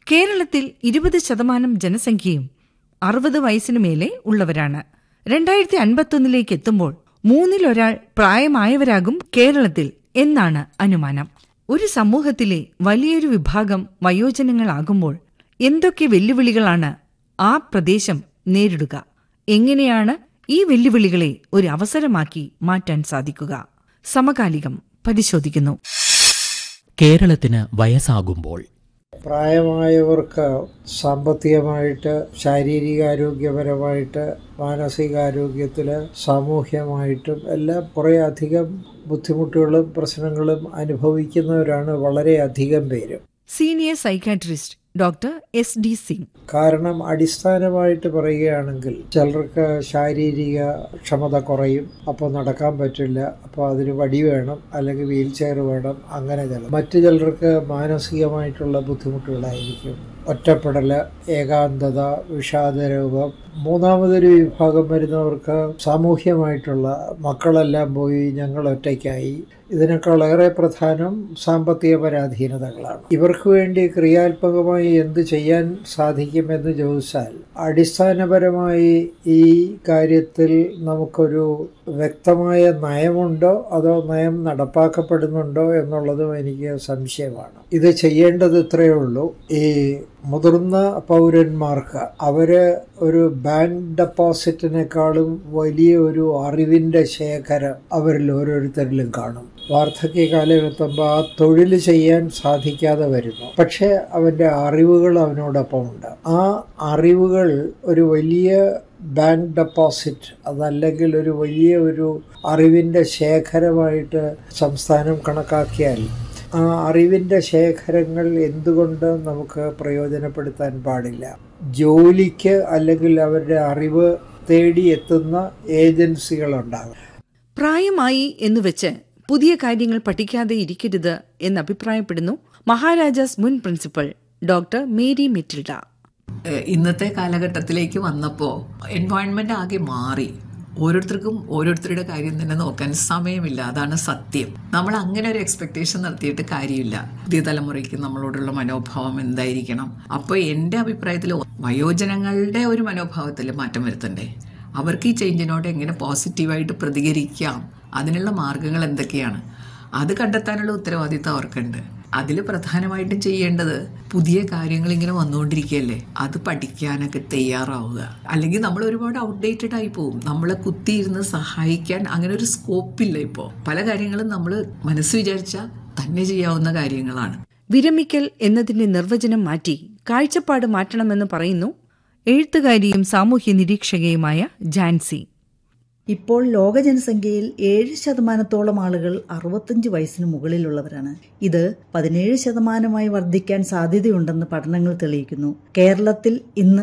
കേരളത്തിൽ 20% ജനസംഖ്യയും 60 വയസ്സിനു മേലെ ഉള്ളവരാണ്. 2051 എത്തുമ്പോൾ 1/3 പ്രായമായവരാകും കേരളത്തിൽ എന്നാണ് അനുമാനം. ഒരു സമൂഹത്തിലെ വലിയൊരു വിഭാഗം വയോജനങ്ങളാകുമ്പോൾ എന്തൊക്കെ വെല്ലുവിളികളാണ് ആ പ്രദേശം നേരിടുക? എങ്ങനെയാണ് ഈ വെല്ലുവിളികളെ ഒരു അവസരമാക്കി മാറ്റാൻ സാധിക്കുക? സമകാലികം പരിശോധിക്കുന്നു. കേരളത്തിന് വയസ്സാകുമ്പോൾ പ്രായമായവർക്ക് സാമ്പത്തികമായിട്ട്, ശാരീരികാരോഗ്യപരമായിട്ട്, മാനസികാരോഗ്യത്തിൽ, സാമൂഹ്യമായിട്ടും എല്ലാം കുറേ അധികം ബുദ്ധിമുട്ടുകളും പ്രശ്നങ്ങളും അനുഭവിക്കുന്നവരാണ് വളരെയധികം പേര്. Senior psychiatrist doctor S.D. Singh. കാരണം അടിസ്ഥാനമായിട്ട് പറയുകയാണെങ്കിൽ ചിലർക്ക് ശാരീരിക ക്ഷമത കുറയും, അപ്പോൾ നടക്കാൻ പറ്റില്ല, അപ്പോൾ അതിന് വടി വേണം, അല്ലെങ്കിൽ വീൽ ചെയർ വേണം, അങ്ങനെ മറ്റു ചിലർക്ക് മാനസികമായിട്ടുള്ള ബുദ്ധിമുട്ടുകളായിരിക്കും. ഒറ്റപ്പെടൽ, ഏകാന്തത, വിഷാദരോഗം. മൂന്നാമതൊരു വിഭാഗം വരുന്നവർക്ക് സാമൂഹ്യമായിട്ടുള്ള മക്കളെല്ലാം പോയി ഞങ്ങൾ ഒറ്റയ്ക്കായി. ഇതിനേക്കാളേറെ പ്രധാനം സാമ്പത്തിക പരാധീനതകളാണ്. ഇവർക്ക് വേണ്ടി ക്രിയാത്മകമായി എന്ത് ചെയ്യാൻ സാധിക്കുമെന്ന് ചോദിച്ചാൽ, അടിസ്ഥാനപരമായി ഈ കാര്യത്തിൽ നമുക്കൊരു വ്യക്തമായ നയമുണ്ടോ അതോ നയം നടപ്പാക്കപ്പെടുന്നുണ്ടോ എന്നുള്ളതും എനിക്ക് സംശയമാണ്. ഇത് ചെയ്യേണ്ടത് ഇത്രയേ ഉള്ളൂ. ഈ മുതിർന്ന പൗരന്മാർക്ക് അവര് ഒരു ബാങ്ക് ഡെപ്പോസിറ്റിനേക്കാളും വലിയ ഒരു അറിവിന്റെ ശേഖരം അവരിൽ ഓരോരുത്തരിലും കാണും. വാർദ്ധക്യകാലം എത്തുമ്പോൾ ആ തൊഴിൽ ചെയ്യാൻ സാധിക്കാതെ വരുന്നു, പക്ഷെ അവന്റെ അറിവുകൾ അവനോടൊപ്പം ഉണ്ട്. ആ അറിവുകൾ ഒരു വലിയ ബാങ്ക് ഡെപ്പോസിറ്റ്, അതല്ലെങ്കിൽ ഒരു വലിയ ഒരു അറിവിന്റെ ശേഖരമായിട്ട് സംസ്ഥാനം കണക്കാക്കിയാൽ ആ അറിവിന്റെ ശേഖരങ്ങൾ എന്തുകൊണ്ട് നമുക്ക് പ്രയോജനപ്പെടുത്താൻ പാടില്ല? ജോലിക്ക് അല്ലെങ്കിൽ അവരുടെ അറിവ് തേടി എത്തുന്ന ഏജൻസികളുണ്ടാകും. പ്രായമായി എന്നുവെച്ച് പുതിയ കാര്യങ്ങൾ പഠിക്കാതെ ഇരിക്കരുത് എന്ന് അഭിപ്രായപ്പെടുന്നു മഹാരാജാസ് മുൻ പ്രിൻസിപ്പൽ ഡോക്ടർ മേരി മെറ്റിൽഡ. ഇന്നത്തെ കാലഘട്ടത്തിലേക്ക് വന്നപ്പോൾ എൻവയോൺമെന്റ് ആകെ മാറി. ഓരോരുത്തർക്കും ഓരോരുത്തരുടെ കാര്യം തന്നെ നോക്കാൻ സമയമില്ല. അതാണ് സത്യം. നമ്മൾ അങ്ങനെ ഒരു എക്സ്പെക്ടേഷൻ നടത്തിയിട്ട് കാര്യമില്ല. പുതിയ തലമുറയ്ക്ക് നമ്മളോടുള്ള മനോഭാവം എന്തായിരിക്കണം? അപ്പോൾ എൻ്റെ അഭിപ്രായത്തിൽ വയോജനങ്ങളുടെ ഒരു മനോഭാവത്തിൽ മാറ്റം വരുത്തണ്ടേ? അവർക്ക് ഈ ചേഞ്ചിനോട് എങ്ങനെ പോസിറ്റീവായിട്ട് പ്രതികരിക്കാം, അതിനുള്ള മാർഗങ്ങൾ എന്തൊക്കെയാണ്, അത് കണ്ടെത്താനുള്ള ഉത്തരവാദിത്തം അവർക്കുണ്ട്. അതിൽ പ്രധാനമായിട്ടും ചെയ്യേണ്ടത് പുതിയ കാര്യങ്ങൾ ഇങ്ങനെ വന്നുകൊണ്ടിരിക്കുകയല്ലേ, അത് പഠിക്കാനൊക്കെ തയ്യാറാവുക. അല്ലെങ്കിൽ നമ്മൾ ഒരുപാട് ഔട്ട്ഡേറ്റഡ് ആയി പോകും. നമ്മളെ കുത്തിയിരുന്ന് സഹായിക്കാൻ അങ്ങനെ ഒരു സ്കോപ്പില്ല. ഇപ്പോൾ പല കാര്യങ്ങളും നമ്മൾ മനസ്സ് വിചാരിച്ചാൽ തന്നെ ചെയ്യാവുന്ന കാര്യങ്ങളാണ്. വിരമിക്കൽ എന്നതിന്റെ നിർവചനം മാറ്റി കാഴ്ചപ്പാട് മാറ്റണമെന്ന് പറയുന്നു എഴുത്തുകാരിയും സാമൂഹ്യ നിരീക്ഷകയുമായ ജാൻസി. ഇപ്പോൾ ലോക ജനസംഖ്യയിൽ 7% ആളുകൾ 65 വയസ്സിന് മുകളിലുള്ളവരാണ്. ഇത് 17% വർദ്ധിക്കാൻ സാധ്യതയുണ്ടെന്ന് പഠനങ്ങൾ തെളിയിക്കുന്നു. കേരളത്തിൽ ഇന്ന്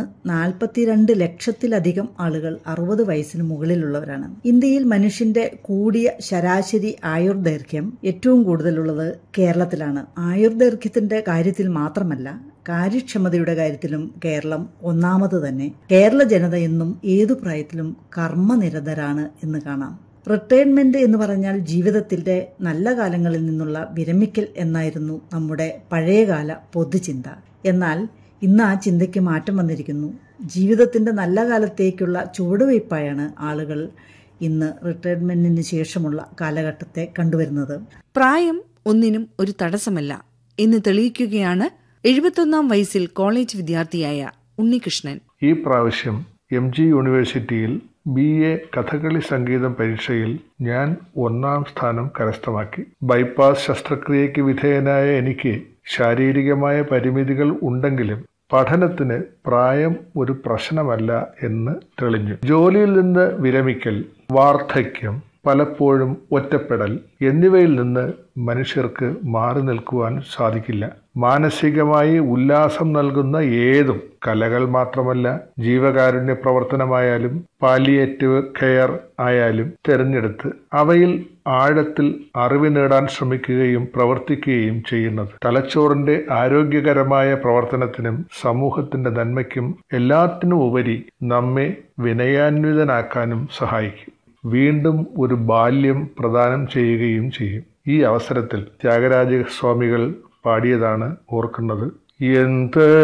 42 ലക്ഷത്തിലധികം ആളുകൾ 60 വയസ്സിന് മുകളിലുള്ളവരാണ്. ഇന്ത്യയിൽ മനുഷ്യന്റെ കൂടിയ ശരാശരി ആയുർദൈർഘ്യം ഏറ്റവും കൂടുതലുള്ളത് കേരളത്തിലാണ്. ആയുർദൈർഘ്യത്തിന്റെ കാര്യത്തിൽ മാത്രമല്ല, കാര്യക്ഷമതയുടെ കാര്യത്തിലും കേരളം ഒന്നാമത് തന്നെ. കേരള ജനത എന്നും ഏതു പ്രായത്തിലും കർമ്മനിരതരാണ് എന്ന് കാണാം. റിട്ടയർമെന്റ് എന്ന് പറഞ്ഞാൽ ജീവിതത്തിന്റെ നല്ല കാലങ്ങളിൽ നിന്നുള്ള വിരമിക്കൽ എന്നായിരുന്നു നമ്മുടെ പഴയകാല പൊതുചിന്ത. എന്നാൽ ഇന്ന് ആ ചിന്തയ്ക്ക് മാറ്റം വന്നിരിക്കുന്നു. ജീവിതത്തിന്റെ നല്ല കാലത്തേക്കുള്ള ചുവടുവയ്പായാണ് ആളുകൾ ഇന്ന് റിട്ടയർമെന്റിന് ശേഷമുള്ള കാലഘട്ടത്തെ കണ്ടുവരുന്നത്. പ്രായം ഒന്നിനും ഒരു തടസ്സമല്ല എന്ന് തെളിയിക്കുകയാണ് 71 വയസ്സിൽ കോളേജ് വിദ്യാർത്ഥിയായ ഉണ്ണികൃഷ്ണൻ. ഈ പ്രാവശ്യം MG യൂണിവേഴ്സിറ്റിയിൽ BA കഥകളി സംഗീതം പരീക്ഷയിൽ ഞാൻ 1ാം സ്ഥാനം കരസ്ഥമാക്കി. ബൈപ്പാസ് ശസ്ത്രക്രിയയ്ക്ക് വിധേയനായ എനിക്ക് ശാരീരികമായ പരിമിതികൾ ഉണ്ടെങ്കിലും പഠനത്തിന് പ്രായം ഒരു പ്രശ്നമല്ല എന്ന് തെളിഞ്ഞു. ജോലിയിൽ നിന്ന് വിരമിക്കൽ, വാർദ്ധക്യം, പലപ്പോഴും ഒറ്റപ്പെടൽ എന്നിവയിൽ നിന്ന് മനുഷ്യർക്ക് മാറി നിൽക്കുവാൻ സാധിക്കില്ല. മാനസികമായി ഉല്ലാസം നൽകുന്ന ഏതും, കലകൾ മാത്രമല്ല, ജീവകാരുണ്യ പ്രവർത്തനമായാലും പാലിയേറ്റീവ് കെയർ ആയാലും തിരഞ്ഞെടുത്ത് അവയിൽ ആഴത്തിൽ അറിവ് നേടാൻ ശ്രമിക്കുകയും പ്രവർത്തിക്കുകയും ചെയ്യുന്നത് തലച്ചോറിന്റെ ആരോഗ്യകരമായ പ്രവർത്തനത്തിനും സമൂഹത്തിന്റെ നന്മയ്ക്കും എല്ലാത്തിനും ഉപരി നമ്മെ വിനയാന്വിതനാക്കാനും സഹായിക്കും. വീണ്ടും ഒരു ബാല്യം പ്രദാനം ചെയ്യുകയും ചെയ്യും. ഈ അവസരത്തിൽ ത്യാഗരാജ സ്വാമികൾ പാടിയതാണ് ഓർക്കുന്നത്. എന്ത്